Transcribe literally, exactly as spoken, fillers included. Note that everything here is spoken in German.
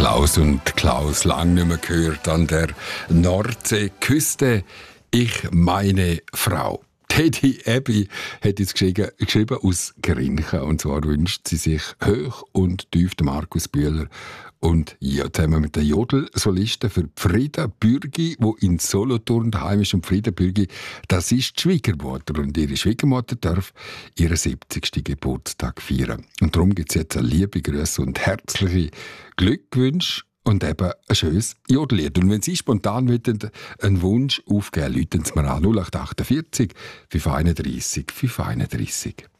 Klaus und Klaus, lang nicht mehr gehört an der Nordseeküste. Ich meine Frau. Teddy Abbey hat jetzt geschrieben, geschrieben aus Grinchen. Und zwar wünscht sie sich hoch und tief den Markus Bühler. Und ja, zusammen mit den Jodelsolisten für Frieda Bürgi, die in Solothurn daheim ist. Und Frieda Bürgi, das ist die Schwiegermutter. Und ihre Schwiegermutter darf ihren siebzigsten Geburtstag feiern. Und darum gibt es jetzt eine liebe Grüße und herzliche Glückwünsche. Und eben ein schönes Jodellied. Und wenn Sie spontan einen Wunsch aufgeben, rufen Sie mir an null acht acht vier fünf eins drei fünf eins drei.